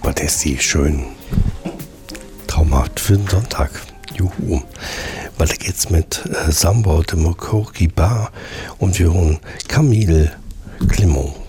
Was ist die schön traumhaft für den Sonntag. Juhu. Weiter geht's mit Samba de Mokoki Bar und wir hören Camille Clément.